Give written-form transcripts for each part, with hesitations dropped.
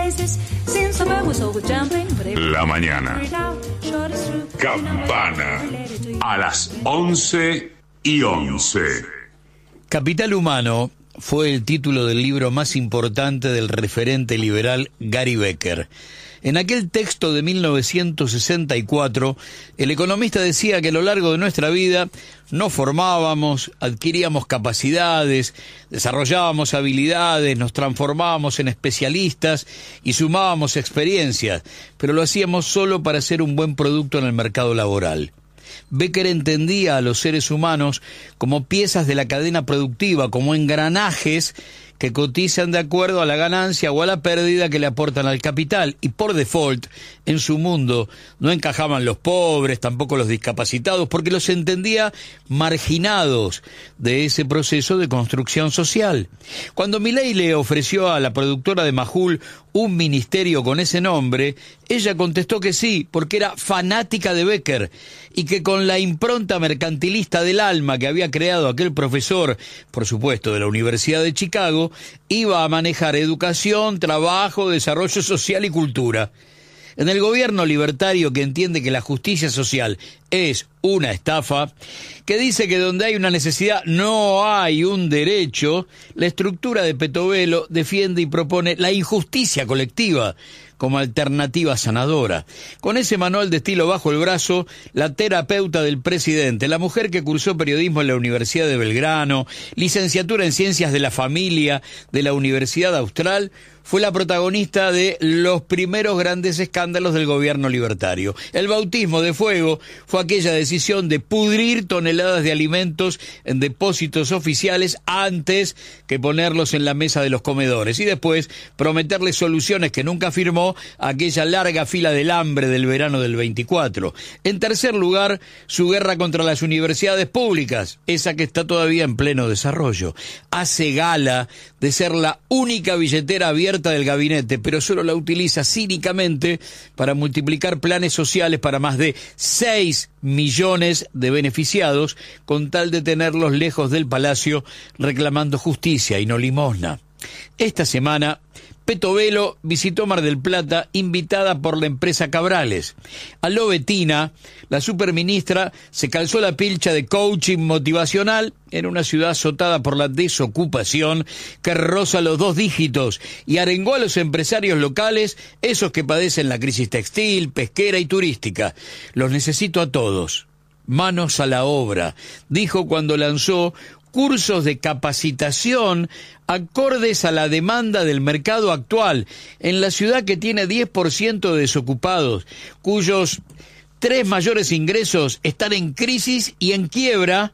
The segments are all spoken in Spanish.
La mañana. Campana. A las 11:11. Capital Humano fue el título del libro más importante del referente liberal Gary Becker. En aquel texto de 1964, el economista decía que a lo largo de nuestra vida nos formábamos, adquiríamos capacidades, desarrollábamos habilidades, nos transformábamos en especialistas y sumábamos experiencias, pero lo hacíamos solo para ser un buen producto en el mercado laboral. Becker entendía a los seres humanos como piezas de la cadena productiva, como engranajes que cotizan de acuerdo a la ganancia o a la pérdida que le aportan al capital, y por default, en su mundo, no encajaban los pobres, tampoco los discapacitados, porque los entendía marginados de ese proceso de construcción social. Cuando Milei le ofreció a la productora de Majul un ministerio con ese nombre, ella contestó que sí, porque era fanática de Becker, y que con la impronta mercantilista del alma que había creado aquel profesor, por supuesto de la Universidad de Chicago, iba a manejar educación, trabajo, desarrollo social y cultura. En el gobierno libertario, que entiende que la justicia social es una estafa, que dice que donde hay una necesidad no hay un derecho, la estructura de Petovelo defiende y propone la injusticia colectiva como alternativa sanadora. Con ese manual de estilo bajo el brazo, la terapeuta del presidente, la mujer que cursó periodismo en la Universidad de Belgrano, licenciatura en Ciencias de la Familia de la Universidad Austral, fue la protagonista de los primeros grandes escándalos del gobierno libertario. El bautismo de fuego fue aquella decisión de pudrir toneladas de alimentos en depósitos oficiales antes que ponerlos en la mesa de los comedores, y después prometerles soluciones que nunca firmó a aquella larga fila del hambre del verano del 24. En tercer lugar, su guerra contra las universidades públicas, esa que está todavía en pleno desarrollo. Hace gala de ser la única billetera abierta del gabinete, pero solo la utiliza cínicamente para multiplicar planes sociales para más de 6 millones de beneficiados, con tal de tenerlos lejos del palacio reclamando justicia y no limosna. Esta semana, Petovelo visitó Mar del Plata, invitada por la empresa Cabrales. A lo Betina, la superministra se calzó la pilcha de coaching motivacional en una ciudad azotada por la desocupación que roza los 2 dígitos, y arengó a los empresarios locales, esos que padecen la crisis textil, pesquera y turística. Los necesito a todos. Manos a la obra, dijo cuando lanzó cursos de capacitación acordes a la demanda del mercado actual en la ciudad que tiene 10% de desocupados, cuyos 3 mayores ingresos están en crisis y en quiebra.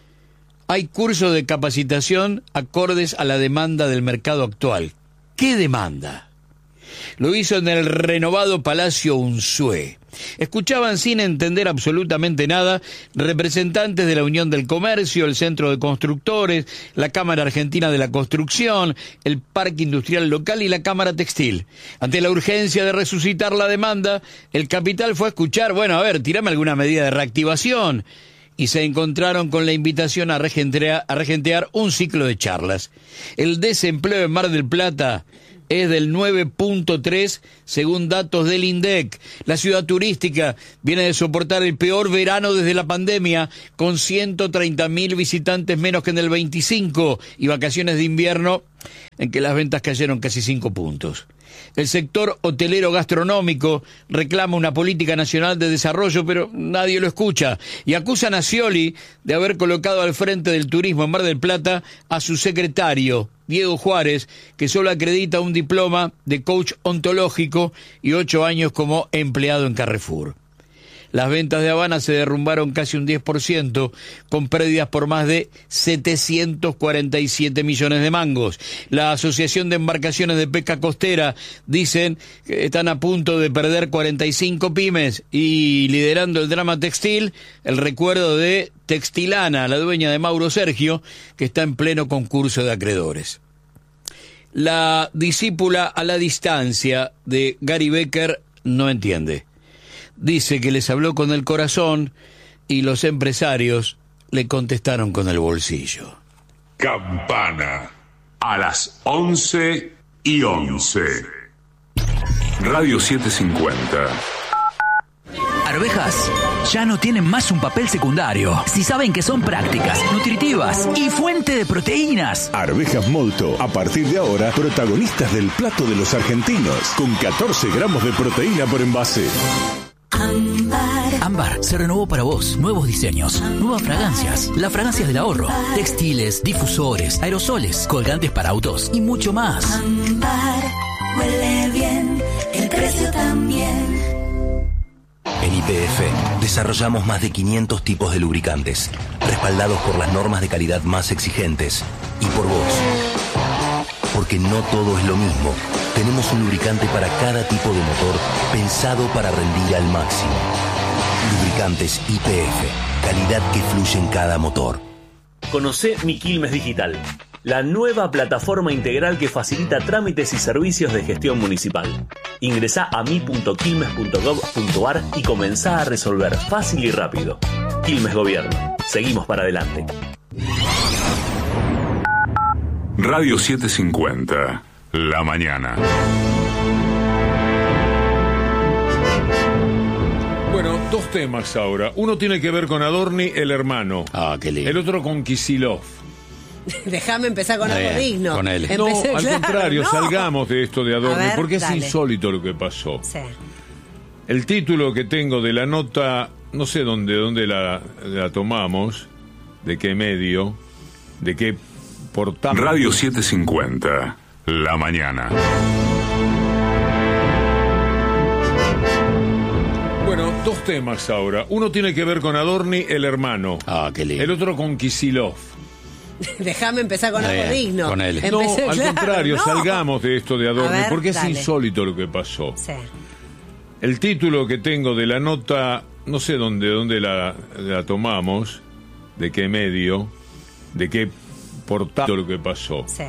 Hay cursos de capacitación acordes a la demanda del mercado actual. ¿Qué demanda? Lo hizo en el renovado Palacio Unzué. Escuchaban sin entender absolutamente nada representantes de la Unión del Comercio, el Centro de Constructores, la Cámara Argentina de la Construcción, el Parque Industrial Local y la Cámara Textil. Ante la urgencia de resucitar la demanda, el capital fue a escuchar, bueno, a ver, tirame alguna medida de reactivación, y se encontraron con la invitación a regentear un ciclo de charlas. El desempleo en Mar del Plata es del 9.3 según datos del INDEC. La ciudad turística viene de soportar el peor verano desde la pandemia, con 130.000 visitantes menos que en el 25, y vacaciones de invierno en que las ventas cayeron casi 5 puntos. El sector hotelero gastronómico reclama una política nacional de desarrollo, pero nadie lo escucha, y acusan a Scioli de haber colocado al frente del turismo en Mar del Plata a su secretario, Diego Juárez, que solo acredita un diploma de coach ontológico y 8 años como empleado en Carrefour. Las ventas de Habana se derrumbaron casi un 10%, con pérdidas por más de 747 millones de mangos. La Asociación de Embarcaciones de Pesca Costera dicen que están a punto de perder 45 pymes, y liderando el drama textil, el recuerdo de Textilana, la dueña de Mauro Sergio, que está en pleno concurso de acreedores. La discípula a la distancia de Gary Becker no entiende. Dice que les habló con el corazón y los empresarios le contestaron con el bolsillo. Campana, a las 11:11. Radio 750. Arvejas ya no tienen más un papel secundario. Si saben que son prácticas, nutritivas y fuente de proteínas. Arvejas Molto, a partir de ahora, protagonistas del plato de los argentinos, con 14 gramos de proteína por envase. Ámbar se renovó para vos. Nuevos diseños, nuevas fragancias, las fragancias del ahorro, textiles, difusores, aerosoles, colgantes para autos y mucho más. Ámbar huele bien, el precio también. En YPF desarrollamos más de 500 tipos de lubricantes, respaldados por las normas de calidad más exigentes y por vos. Porque no todo es lo mismo. Tenemos un lubricante para cada tipo de motor pensado para rendir al máximo. Lubricantes YPF, calidad que fluye en cada motor. Conocé Mi Quilmes Digital, la nueva plataforma integral que facilita trámites y servicios de gestión municipal. Ingresá a mi.quilmes.gov.ar y comenzá a resolver fácil y rápido. Quilmes Gobierno. Seguimos para adelante. Radio 750. La mañana. Bueno, dos temas ahora. Uno tiene que ver con Adorni, el hermano. Ah, qué lindo. El otro con Kicillof. Déjame empezar con algo digno. Con él. No, al contrario, salgamos de esto de Adorni, porque dale. es insólito lo que pasó. Sí. El título que tengo de la nota, no sé dónde la tomamos, de qué medio, de qué portal. Radio 750. La mañana. Bueno, dos temas ahora. Uno tiene que ver con Adorni, el hermano. Ah, qué lindo. El otro con Kicillof. Déjame empezar con algo digno. Con él. No, al contrario, salgamos de esto de Adorni, porque es dale. insólito lo que pasó. Sí. El título que tengo de la nota, no sé dónde la tomamos, de qué medio, de qué portal lo que pasó. Sí.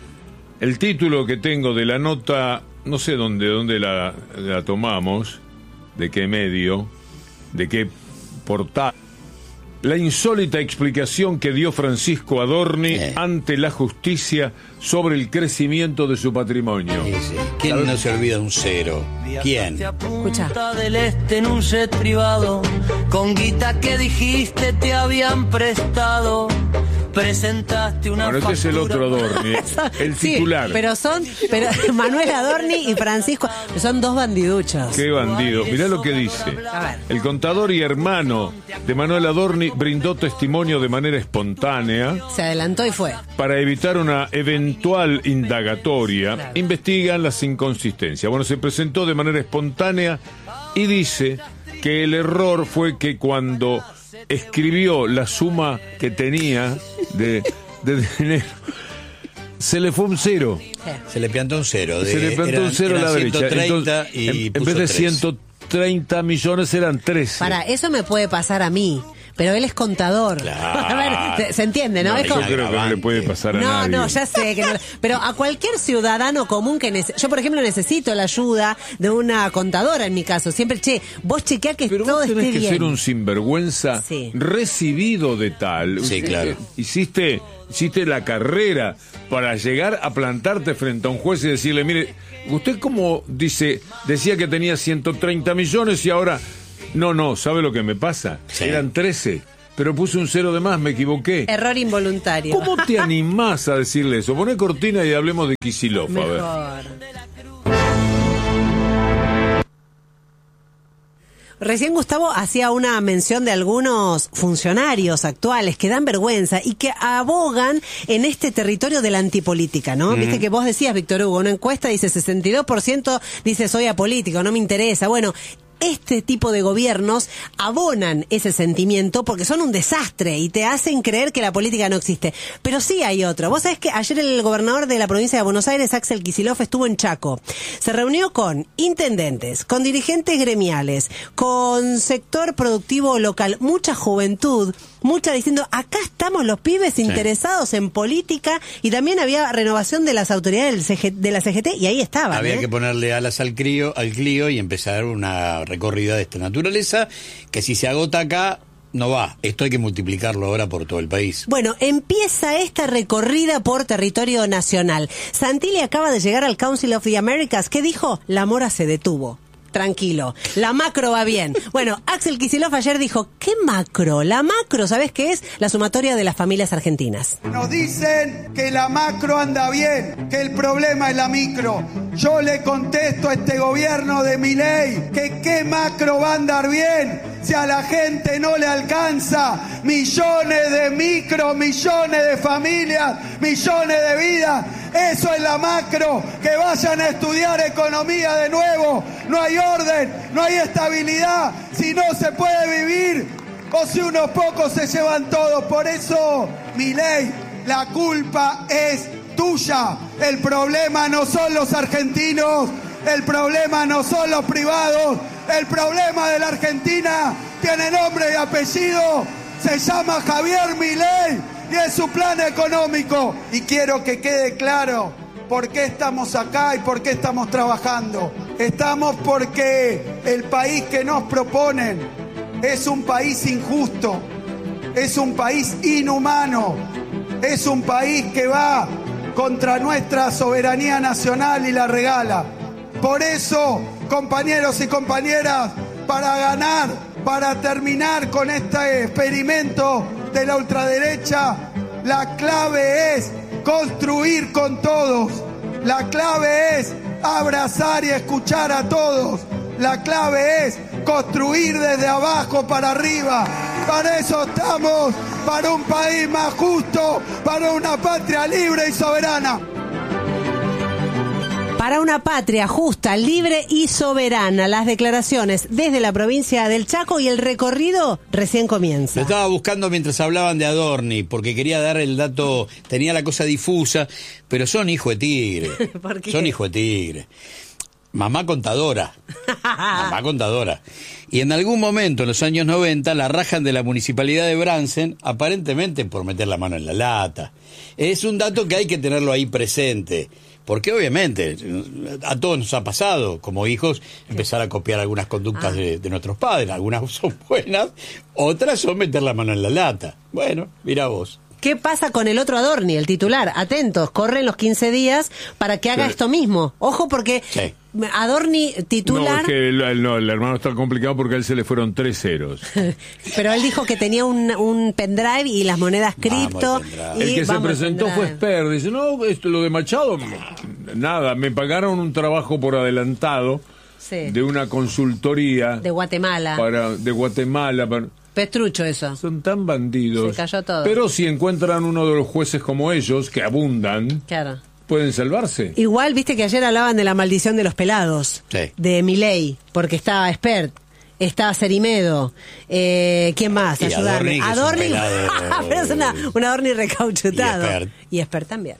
El título que tengo de la nota, no sé dónde la tomamos, de qué medio, de qué portal. La insólita explicación que dio Francisco Adorni ante la justicia sobre el crecimiento de su patrimonio. Sí, sí. ¿Quién no se olvida un cero? ¿Quién? Escucha. Del este en un jet privado, con guita que dijiste te habían prestado. Presentaste una Bueno, este es el otro Adorni, el titular. Sí, pero Manuel Adorni y Francisco son dos bandiduchos. Qué bandido. Mirá lo que dice. A ver. El contador y hermano de Manuel Adorni brindó testimonio de manera espontánea. Se adelantó y fue. Para evitar una eventual indagatoria, Claro. investigan las inconsistencias. Bueno, se presentó de manera espontánea y dice que el error fue que cuando escribió la suma que tenía de dinero, se le fue un cero. Se le plantó un cero. Se le plantó un cero a la derecha. 130 Entonces, y en puso vez de 3. 130 millones eran 13. Para, eso me puede pasar a mí, pero él es contador. Claro. A ver, se entiende, ¿no? No, es Yo como... creo que no le puede pasar a nadie. No, ya sé que no. Pero a cualquier ciudadano común que yo, por ejemplo, necesito la ayuda de una contadora en mi caso. Siempre, vos chequeá que Pero todo vos tenés esté que bien. ser un sinvergüenza Sí. recibido de tal. Sí, claro. Hiciste la carrera para llegar a plantarte frente a un juez y decirle, mire, usted como decía que tenía 130 millones y ahora... No, ¿sabe lo que me pasa? Sí. Eran 13, pero puse un cero de más, me equivoqué. Error involuntario. ¿Cómo te animás a decirle eso? Poné cortina y hablemos de Kicillof, a ver. Mejor. Recién Gustavo hacía una mención de algunos funcionarios actuales que dan vergüenza y que abogan en este territorio de la antipolítica, ¿no? Viste que vos decías, Víctor Hugo, una encuesta dice 62% dice soy apolítico, no me interesa. Bueno, este tipo de gobiernos abonan ese sentimiento porque son un desastre y te hacen creer que la política no existe. Pero sí hay otro. Vos sabés que ayer el gobernador de la provincia de Buenos Aires, Axel Kicillof, estuvo en Chaco. Se reunió con intendentes, con dirigentes gremiales, con sector productivo local, mucha juventud, mucha diciendo, acá estamos los pibes interesados en política, y también había renovación de las autoridades de la CGT y ahí estaban. Había que ponerle alas al Clio y empezar una recorrida de esta naturaleza, que si se agota acá, no va. Esto hay que multiplicarlo ahora por todo el país. Bueno, empieza esta recorrida por territorio nacional. Santilli acaba de llegar al Council of the Americas. ¿Qué dijo? La mora se detuvo. Tranquilo, la macro va bien. Bueno, Axel Kicillof ayer dijo, ¿qué macro? La macro, ¿sabés qué es? La sumatoria de las familias argentinas. Nos dicen que la macro anda bien, que el problema es la micro. Yo le contesto a este gobierno de Milei que qué macro va a andar bien si a la gente no le alcanza. Millones de micro, millones de familias, millones de vidas. Eso es la macro, que vayan a estudiar economía de nuevo. No hay orden, no hay estabilidad, si no se puede vivir, o si unos pocos se llevan todo. Por eso, Milei, la culpa es tuya. El problema no son los argentinos, el problema no son los privados, el problema de la Argentina tiene nombre y apellido, se llama Javier Milei y es su plan económico. Y quiero que quede claro por qué estamos acá y por qué estamos trabajando. Estamos porque el país que nos proponen es un país injusto, es un país inhumano, es un país que va contra nuestra soberanía nacional y la regala. Por eso, compañeros y compañeras, para ganar, para terminar con este experimento de la ultraderecha, la clave es construir con todos. La clave es abrazar y escuchar a todos. La clave es construir desde abajo para arriba. Para eso estamos, para un país más justo, para una patria libre y soberana. Para una patria justa, libre y soberana. Las declaraciones desde la provincia del Chaco y el recorrido recién comienza. Lo estaba buscando mientras hablaban de Adorni, porque quería dar el dato, tenía la cosa difusa, pero son hijo de tigre. ¿Por qué? Son hijo de tigre. Mamá contadora. Mamá contadora. Y en algún momento, en los años 90, la rajan de la municipalidad de Bransen, aparentemente por meter la mano en la lata. Es un dato que hay que tenerlo ahí presente. Porque obviamente a todos nos ha pasado, como hijos, empezar a copiar algunas conductas de nuestros padres. Algunas son buenas, otras son meter la mano en la lata. Bueno, mira vos. ¿Qué pasa con el otro Adorni, el titular? Atentos, corren los 15 días para que haga esto mismo. Ojo porque Adorni titular... No, es que el hermano está complicado porque a él se le fueron 3 ceros. Pero él dijo que tenía un pendrive y las monedas cripto. El que se presentó fue Esper. Dice, no, esto, lo de Machado, nada, me pagaron un trabajo por adelantado de una consultoría. De Guatemala. De Guatemala. Pestrucho eso. Son tan bandidos. Se cayó todo. Pero si encuentran uno de los jueces como ellos, que abundan, claro, pueden salvarse. Igual, viste que ayer hablaban de la maldición de los pelados, de Milei, porque estaba Espert, estaba Cerimedo, ¿quién más? Y Ayudarme. Adorni, pero es un Adorni recauchutado. Y Espert también.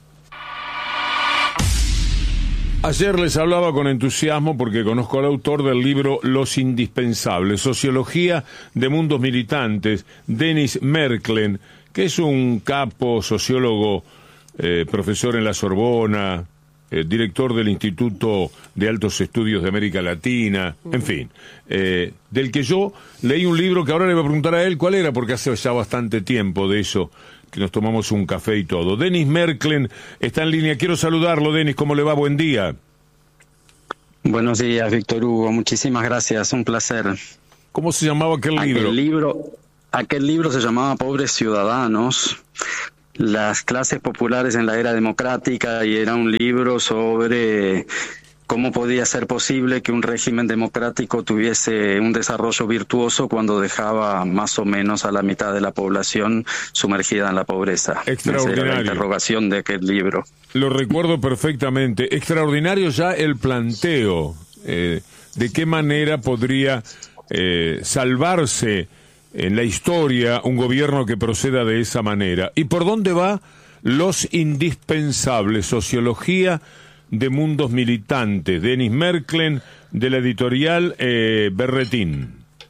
Ayer les hablaba con entusiasmo porque conozco al autor del libro Los Indispensables, Sociología de Mundos Militantes, Denis Merklen, que es un capo sociólogo, profesor en la Sorbona, director del Instituto de Altos Estudios de América Latina, en fin, del que yo leí un libro que ahora le voy a preguntar a él cuál era, porque hace ya bastante tiempo de eso, que nos tomamos un café y todo. Denis Merklen está en línea. Quiero saludarlo, Denis. ¿Cómo le va? Buen día. Buenos días, Víctor Hugo. Muchísimas gracias. Un placer. ¿Cómo se llamaba aquel libro? Aquel libro se llamaba Pobres Ciudadanos, las clases populares en la era democrática, y era un libro sobre cómo podía ser posible que un régimen democrático tuviese un desarrollo virtuoso cuando dejaba más o menos a la mitad de la población sumergida en la pobreza. Extraordinario. Esa era la interrogación de aquel libro. Lo recuerdo perfectamente. Extraordinario ya el planteo. De qué manera podría salvarse en la historia un gobierno que proceda de esa manera. ¿Y por dónde va Los Indispensables? Sociología de Mundos Militantes, Denis Merklen, de la editorial Berretín.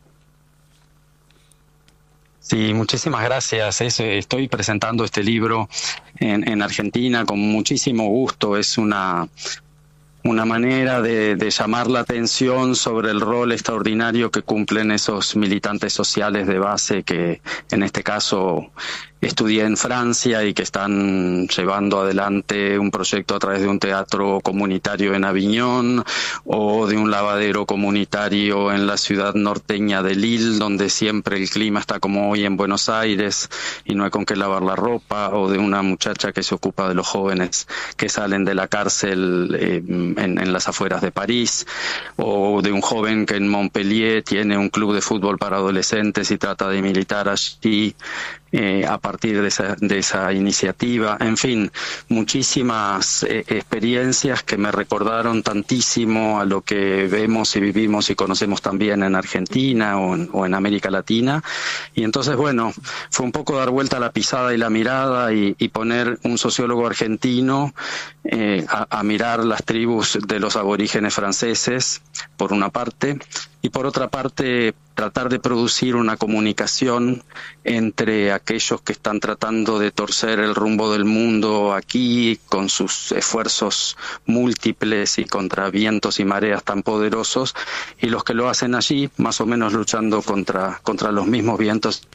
Sí, muchísimas gracias. Estoy presentando este libro en Argentina con muchísimo gusto. Es una una manera de llamar la atención sobre el rol extraordinario que cumplen esos militantes sociales de base que en este caso estudié en Francia y que están llevando adelante un proyecto a través de un teatro comunitario en Aviñón o de un lavadero comunitario en la ciudad norteña de Lille, donde siempre el clima está como hoy en Buenos Aires y no hay con qué lavar la ropa, o de una muchacha que se ocupa de los jóvenes que salen de la cárcel en las afueras de París, o de un joven que en Montpellier tiene un club de fútbol para adolescentes y trata de militar allí a partir de esa iniciativa. En fin, muchísimas experiencias que me recordaron tantísimo a lo que vemos y vivimos y conocemos también en Argentina o en América Latina. Y entonces, bueno, fue un poco dar vuelta a la pisada y la mirada y poner un sociólogo argentino a mirar las tribus de los aborígenes franceses, por una parte, y por otra parte tratar de producir una comunicación entre aquellos que están tratando de torcer el rumbo del mundo aquí con sus esfuerzos múltiples y contra vientos y mareas tan poderosos, y los que lo hacen allí más o menos luchando contra los mismos vientos.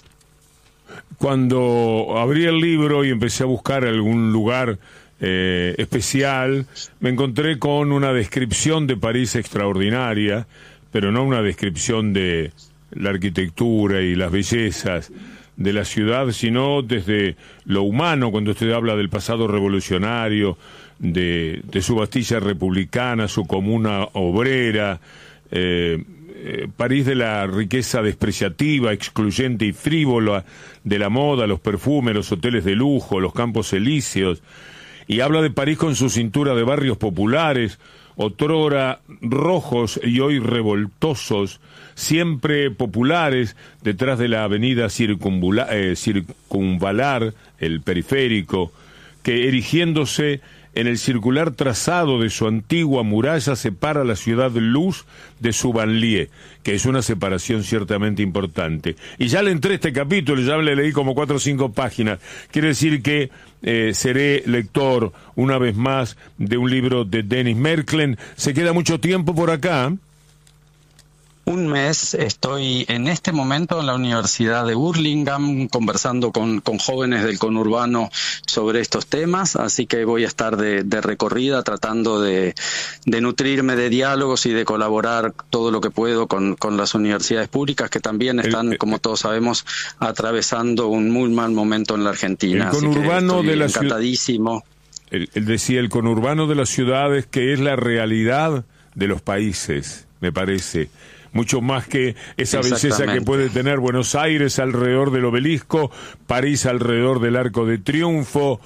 Cuando abrí el libro y empecé a buscar algún lugar especial, me encontré con una descripción de París extraordinaria, pero no una descripción de la arquitectura y las bellezas de la ciudad, sino desde lo humano, cuando usted habla del pasado revolucionario, de su Bastilla republicana, su comuna obrera, París de la riqueza despreciativa, excluyente y frívola de la moda, los perfumes, los hoteles de lujo, los campos elíseos, y habla de París con su cintura de barrios populares, otrora rojos y hoy revoltosos, siempre populares, detrás de la avenida circunvalar, el periférico, que erigiéndose en el circular trazado de su antigua muralla separa la ciudad luz de su banlieue, que es una separación ciertamente importante. Y ya le entré este capítulo, ya le leí como 4 o 5 páginas. Quiere decir que seré lector una vez más de un libro de Denis Merklen. ¿Se queda mucho tiempo por acá? Un mes. Estoy en este momento en la Universidad de Burlingame conversando con jóvenes del conurbano sobre estos temas, así que voy a estar de recorrida tratando de nutrirme de diálogos y de colaborar todo lo que puedo con las universidades públicas, que también están, como todos sabemos, atravesando un muy mal momento en la Argentina. El conurbano de la encantadísimo. Él decía, el conurbano de las ciudades, que es la realidad de los países, me parece. Mucho más que esa belleza que puede tener Buenos Aires alrededor del Obelisco, París alrededor del Arco de Triunfo,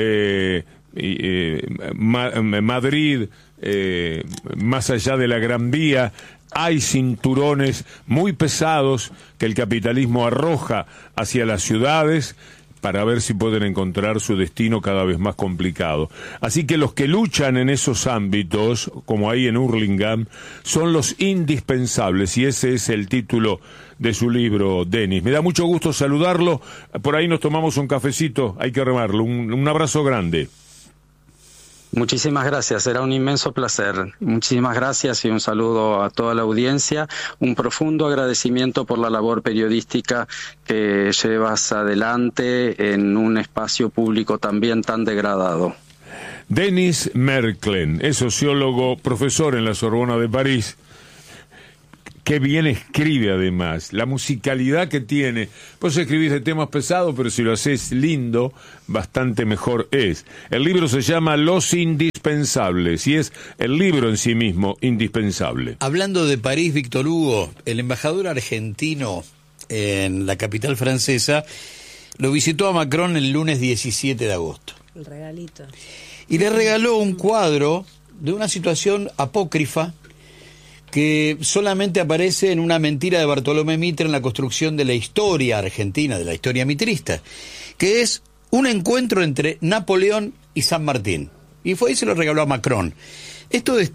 Madrid más allá de la Gran Vía. Hay cinturones muy pesados que el capitalismo arroja hacia las ciudades para ver si pueden encontrar su destino cada vez más complicado. Así que los que luchan en esos ámbitos, como ahí en Hurlingham, son los indispensables, y ese es el título de su libro, Denis. Me da mucho gusto saludarlo, por ahí nos tomamos un cafecito, hay que remarlo. Un abrazo grande. Muchísimas gracias, será un inmenso placer. Muchísimas gracias y un saludo a toda la audiencia. Un profundo agradecimiento por la labor periodística que llevas adelante en un espacio público también tan degradado. Denis Merklen es sociólogo, profesor en la Sorbona de París. Qué bien escribe, además, la musicalidad que tiene. Vos escribís de temas pesados, pero si lo haces lindo, bastante mejor es. El libro se llama Los Indispensables, y es el libro en sí mismo indispensable. Hablando de París, Víctor Hugo, el embajador argentino en la capital francesa lo visitó a Macron el lunes 17 de agosto. El regalito. Y le regaló un cuadro de una situación apócrifa que solamente aparece en una mentira de Bartolomé Mitre en la construcción de la historia argentina, de la historia mitrista, que es un encuentro entre Napoleón y San Martín. Y fue y se lo regaló a Macron. Esto de estar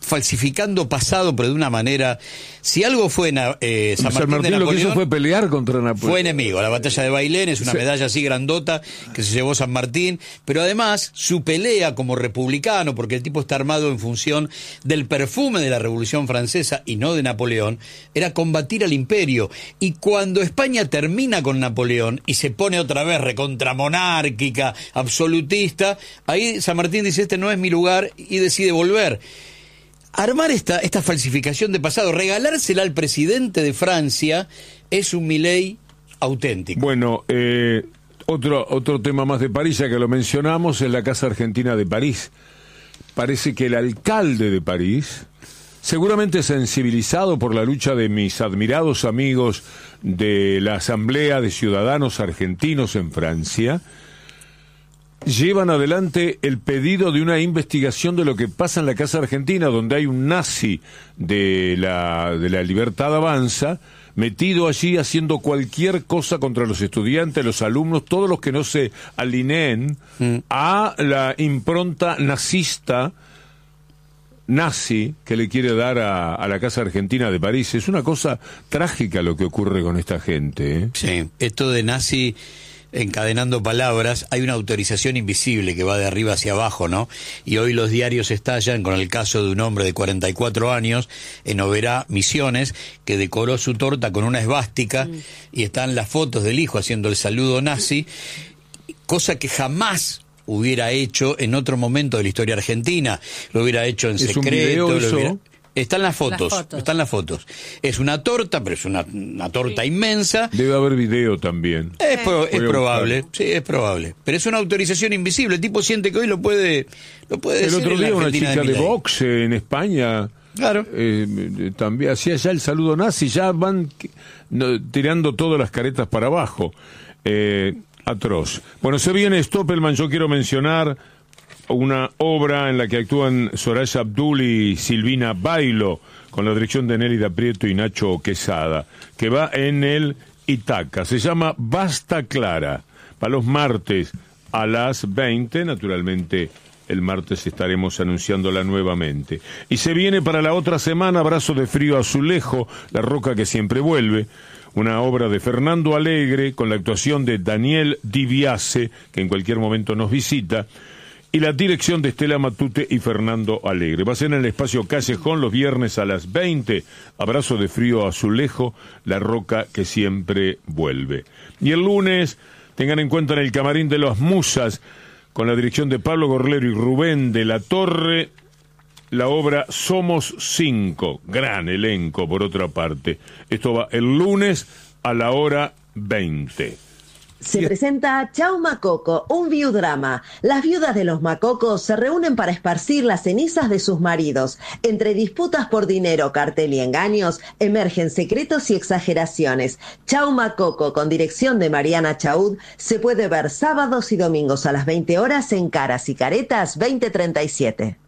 falsificando pasado, pero de una manera... Si algo fue San Martín de Napoleón, lo que hizo fue pelear contra Napoleón. Fue enemigo. La batalla de Bailén es una medalla así grandota que se llevó San Martín, pero además su pelea como republicano, porque el tipo está armado en función del perfume de la Revolución Francesa y no de Napoleón, era combatir al imperio. Y cuando España termina con Napoleón y se pone otra vez recontramonárquica, absolutista, ahí San Martín dice, este no es mi lugar, y decide volver. Armar esta falsificación de pasado, regalársela al presidente de Francia, es un Milei auténtico. Bueno, otro tema más de París, ya que lo mencionamos, es la Casa Argentina de París. Parece que el alcalde de París, seguramente sensibilizado por la lucha de mis admirados amigos de la Asamblea de Ciudadanos Argentinos en Francia, llevan adelante el pedido de una investigación de lo que pasa en la Casa Argentina, donde hay un nazi de la Libertad Avanza metido allí haciendo cualquier cosa contra los estudiantes, los alumnos, todos los que no se alineen a la impronta nazi que le quiere dar a la Casa Argentina de París. Es una cosa trágica lo que ocurre con esta gente, ¿eh? Sí, esto de nazi... encadenando palabras, hay una autorización invisible que va de arriba hacia abajo, ¿no? Y hoy los diarios estallan con el caso de un hombre de 44 años en Oberá, Misiones, que decoró su torta con una esvástica y están las fotos del hijo haciendo el saludo nazi, cosa que jamás hubiera hecho en otro momento de la historia argentina. Lo hubiera hecho en secreto. ¿Un video eso? Están las fotos, están las fotos. Es una torta, pero es una torta inmensa. Debe haber video también. Es probable, sí, es probable. Pero es una autorización invisible. El tipo siente que hoy lo puede El otro día una chica de Vox en España, claro, también hacía ya el saludo nazi, ya van tirando todas las caretas para abajo. Atroz. Bueno, se viene Stoppelman, yo quiero mencionar una obra en la que actúan Soraya Abdul y Silvina Bailo, con la dirección de Nélida Prieto y Nacho Quesada, que va en el Itaca. Se llama Basta Clara, para los martes a las 20, naturalmente el martes estaremos anunciándola nuevamente. Y se viene para la otra semana Abrazo de Frío Azulejo, La Roca que Siempre Vuelve, una obra de Fernando Alegre, con la actuación de Daniel Di Biase, que en cualquier momento nos visita, y la dirección de Estela Matute y Fernando Alegre. Va a ser en el espacio Callejón los viernes a las 20. Abrazo de Frío Azulejo, La Roca que Siempre Vuelve. Y el lunes, tengan en cuenta en el Camarín de las Musas, con la dirección de Pablo Gorlero y Rubén de la Torre, la obra Somos 5. Gran elenco, por otra parte. Esto va el lunes a la hora 20. Se presenta Chau Macoco, un viudrama. Las viudas de los macocos se reúnen para esparcir las cenizas de sus maridos. Entre disputas por dinero, cartel y engaños, emergen secretos y exageraciones. Chau Macoco, con dirección de Mariana Chaud, se puede ver sábados y domingos a las 20 horas en Caras y Caretas 2037.